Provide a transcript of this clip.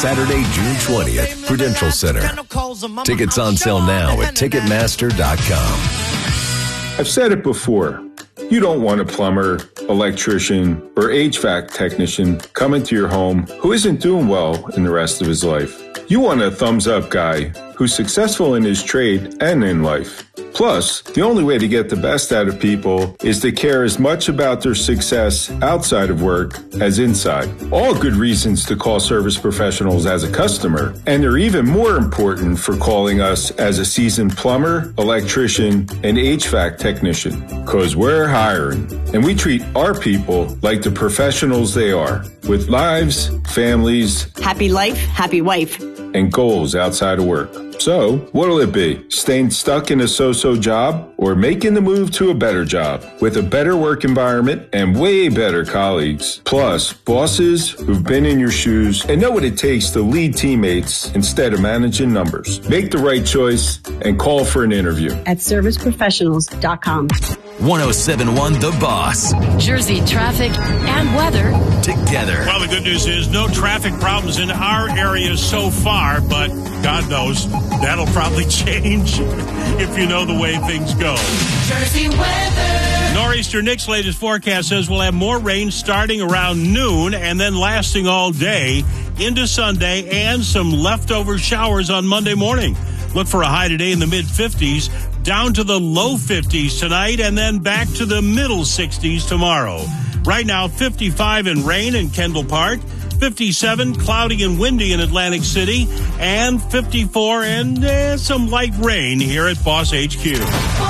Saturday, June 20th, Prudential Center. Tickets on sale now at Ticketmaster.com. I've said it before. You don't want a plumber, electrician, or HVAC technician coming to your home who isn't doing well in the rest of his life. You want a thumbs-up guy who's successful in his trade and in life. Plus, the only way to get the best out of people is to care as much about their success outside of work as inside. All good reasons to call Service Professionals as a customer, and they're even more important for calling us as a seasoned plumber, electrician, and HVAC technician. Because we're hiring, and we treat our people like the professionals they are, with lives, families, happy life, happy wife, and goals outside of work. So, what'll it be? Staying stuck in a so-so job or making the move to a better job with a better work environment and way better colleagues? Plus, bosses who've been in your shoes and know what it takes to lead teammates instead of managing numbers. Make the right choice and call for an interview at serviceprofessionals.com. 107.1 The Boss. Jersey traffic and weather together. Well, the good news is no traffic problems in our area so far, but God knows that'll probably change if you know the way things go. Jersey weather. Nor'easter Nick's latest forecast says we'll have more rain starting around noon and then lasting all day into Sunday and some leftover showers on Monday morning. Look for a high today in the mid-50s, down to the low 50s tonight, and then back to the middle 60s tomorrow. Right now, 55 and rain in Kendall Park, 57 cloudy and windy in Atlantic City, and 54 and some light rain here at Boss HQ.